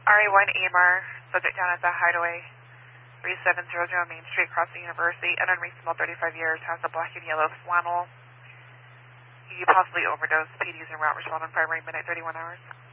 RA1 AMR, subject down at the Hideaway, 3700 Main Street, across the University, and unreasonable 35 years, has a black and yellow flannel. You possibly overdosed. PDs en route, respond on 5 midnight 31 hours.